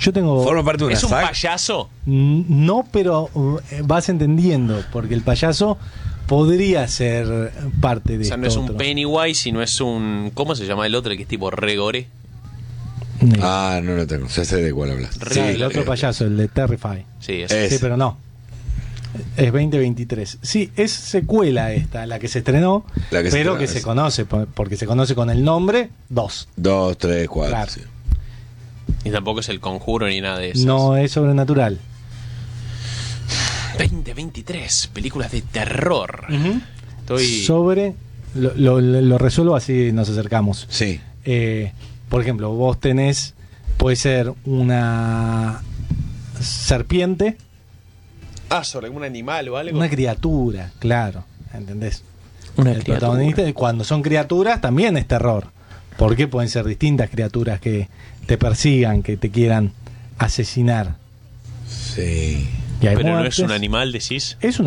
Yo tengo... ¿Forma parte de una ¿Es un saga? payaso? No, pero vas entendiendo, porque el payaso podría ser parte de O sea, esto no es un otro. Pennywise y no es un... ¿Cómo se llama el otro? El que es tipo regore. Ah, no lo tengo. Ya sé de cuál hablas. Sí, el otro creo. payaso, el de Terrify. Sí, es. Es. Sí, pero no. Es 2023. Sí, es secuela esta, la que se estrenó, La que se pero estrenó, que se conoce, porque se conoce con el nombre 2. 2, 3, 4. Claro. Sí. Y tampoco es el conjuro ni nada de eso. No es sobrenatural. 2023, películas de terror. Estoy... Sobre... Lo resuelvo así nos acercamos. Sí. Por ejemplo, vos tenés... Puede ser una serpiente, sobre algún animal o algo. una criatura, claro, ¿entendés? Una El protagonista, cuando son criaturas, también es terror. Porque pueden ser distintas criaturas que te persigan, que te quieran asesinar. Sí. Y hay Pero no muertes. es un animal, decís. Es un